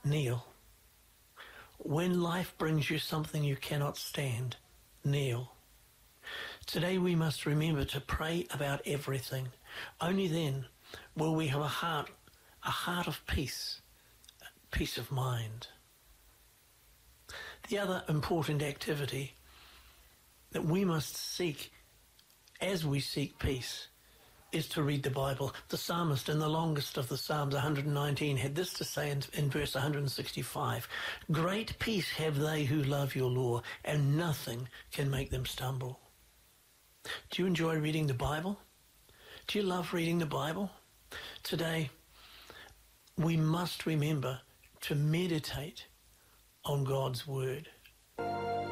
kneel. When life brings you something you cannot stand, kneel. Today we must remember to pray about everything. Only then will we have a heart of peace, peace of mind. The other important activity that we must seek as we seek peace is to read the Bible. The psalmist in the longest of the Psalms, 119, had this to say in verse 165, "Great peace have they who love your law, and nothing can make them stumble." Do you enjoy reading the Bible? Do you love reading the Bible? Today, we must remember to meditate on God's Word.